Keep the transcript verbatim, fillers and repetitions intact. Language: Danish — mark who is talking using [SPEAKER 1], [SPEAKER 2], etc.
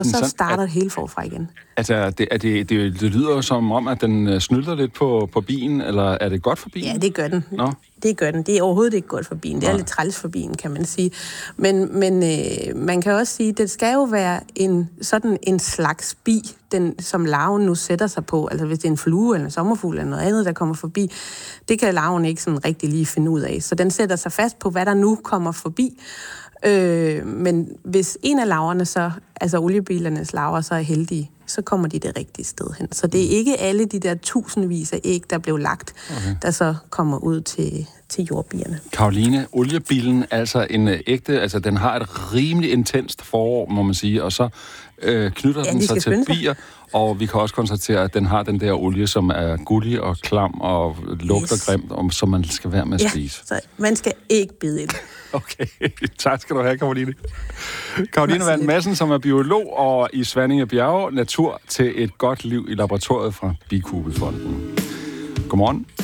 [SPEAKER 1] Og så
[SPEAKER 2] Sådan,
[SPEAKER 1] starter
[SPEAKER 2] at,
[SPEAKER 1] det hele forfra igen.
[SPEAKER 2] Altså, det, er det, det, det lyder som om, at den snylder lidt på, på bien, eller er det godt for bien?
[SPEAKER 1] Ja, det gør den.
[SPEAKER 2] Nå?
[SPEAKER 1] Det gør den. Det er overhovedet ikke godt for bien. Det er Nej. lidt træls for bien, kan man sige. Men, men øh, man kan også sige, at det skal jo være en, sådan en slags bi, den, som larven nu sætter sig på. Altså hvis det er en flue eller en sommerfugl eller noget andet, der kommer forbi, det kan larven ikke sådan rigtig lige finde ud af. Så den sætter sig fast på, hvad der nu kommer forbi. Øh, men hvis en af larverne så, altså oliebilernes larver, så er heldige, så kommer de det rigtige sted hen. Så det er ikke alle de der tusindvis af æg, der blev lagt, okay. der så kommer ud til, til jordbierne.
[SPEAKER 2] Karoline, oliebilen, altså en ægte, altså den har et rimelig intenst forår, må man sige, og så øh, knytter
[SPEAKER 1] ja,
[SPEAKER 2] den
[SPEAKER 1] de
[SPEAKER 2] sig til bier,
[SPEAKER 1] sig.
[SPEAKER 2] og vi kan også konstatere, at den har den der olie, som er gullig og klam og lugter yes. grimt, og, som man skal være med at
[SPEAKER 1] ja,
[SPEAKER 2] spise.
[SPEAKER 1] Så man skal ikke bide i det.
[SPEAKER 2] Okay, tak skal du have, Karoline. Karoline Vand Madsen, som er biolog og i Svanninge Bjerge, natur til et godt liv i laboratoriet fra Bikubefonden. Godmorgen.